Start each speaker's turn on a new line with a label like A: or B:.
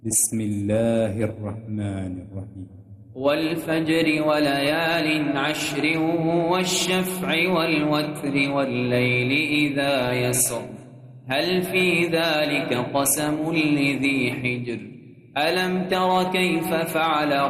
A: بسم الله الرحمن الرحيم.
B: والفجر وليال عشر والشفع والوتر والليل إذا يسر هل في ذلك قسم لذي حجر ألم تر كيف فعل